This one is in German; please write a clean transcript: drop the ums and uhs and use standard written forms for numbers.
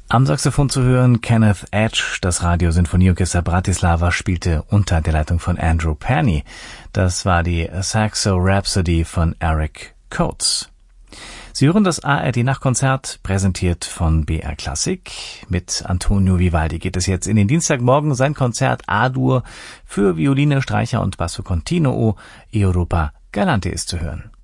Am Saxophon zu hören Kenneth Edge. Das Radiosinfonieorchester Bratislava spielte unter der Leitung von Andrew Penny. Das war die Saxo Rhapsody von Eric Coates. Sie hören das ARD-Nachtkonzert, präsentiert von BR Klassik. Mit Antonio Vivaldi geht es jetzt in den Dienstagmorgen. Sein Konzert A-Dur für Violine, Streicher und Basso Continuo Europa Galante ist zu hören.